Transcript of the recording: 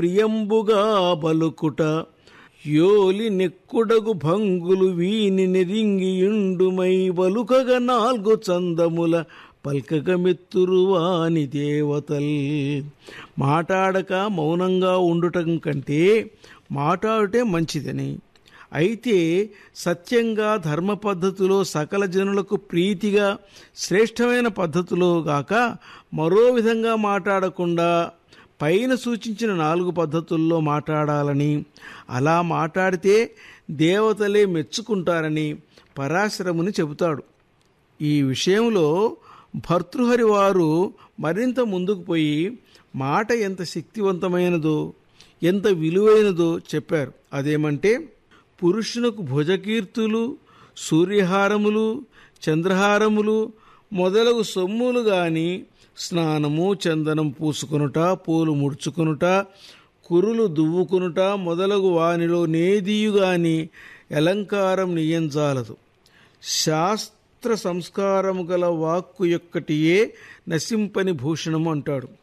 ప్రియంబుగా బలుకుట యోలి నెక్కుడగు భంగులు వీని నెరింగియుండుమై బలుకగ 4 చందముల పల్కగ మెత్తురువాని దేవతల్. మాటాడక మౌనంగా ఉండటం కంటే మాటాడుటే మంచిదని, అయితే సత్యంగా ధర్మ పద్ధతిలో సకల జనులకు ప్రీతిగా శ్రేష్టమైన పద్ధతిలో గాక మరో విధంగా మాట్లాడకుండా పైన సూచించిన 4 పద్ధతుల్లో మాట్లాడాలని, అలా మాట్లాడితే దేవతలే మెచ్చుకుంటారని పరాశరముని చెబుతాడు. ఈ విషయంలో భర్తృహరి వారు మరింత ముందుకు పోయి మాట ఎంత శక్తివంతమైనదో ఎంత విలువైనదో చెప్పారు. అదేమంటే, పురుషునకు భుజకీర్తులు, సూర్యహారములు, చంద్రహారములు మొదలగు సొమ్ములు గాని, స్నానము చందనం పూసుకొనుట, పూలు ముడుచుకొనుట, కురులు దువ్వుకొనుట మొదలగు వానిలో నేదియుగాని అలంకారం నియంజాలదు. శాస్త్ర సంస్కారము గల వాక్కు యొక్కటియే నశింపని భూషణము అంటాడు.